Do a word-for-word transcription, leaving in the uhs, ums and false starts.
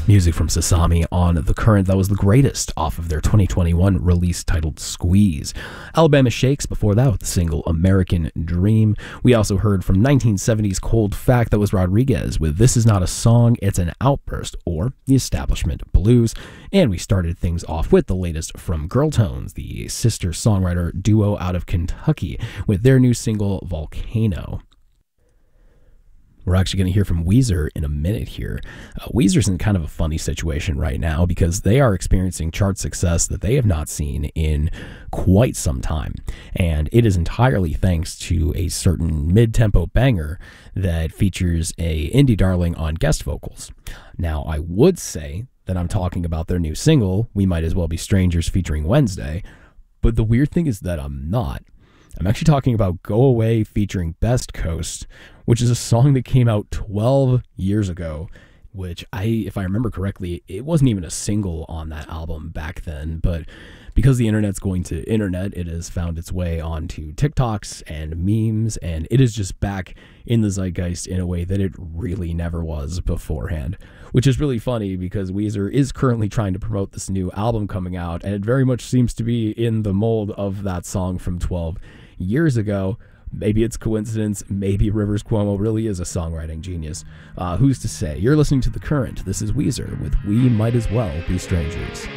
Music from Sasami on The Current. That was the greatest off of their twenty twenty-one release titled Squeeze. Alabama Shakes before that with the single American Dream. We also heard from nineteen seventies Cold Fact, that was Rodriguez with This Is Not a Song, It's an Outburst, or The Establishment Blues. And we started things off with the latest from Girl Tones, the sister-songwriter duo out of Kentucky, with their new single Volcano. We're actually going to hear from Weezer in a minute here. Uh, Weezer's in kind of a funny situation right now because they are experiencing chart success that they have not seen in quite some time. And it is entirely thanks to a certain mid-tempo banger that features a indie darling on guest vocals. Now, I would say that I'm talking about their new single, We Might As Well Be Strangers featuring Wednesday, but the weird thing is that I'm not. I'm actually talking about Go Away featuring Best Coast, which is a song that came out twelve years ago, which I, if I remember correctly, it wasn't even a single on that album back then, but because the internet's going to internet, it has found its way onto TikToks and memes, and it is just back in the zeitgeist in a way that it really never was beforehand, which is really funny because Weezer is currently trying to promote this new album coming out, and it very much seems to be in the mold of that song from twelve years ago. Maybe it's coincidence. Maybe Rivers Cuomo really is a songwriting genius. Uh, who's to say? You're listening to The Current. This is Weezer with We Might As Well Be Strangers.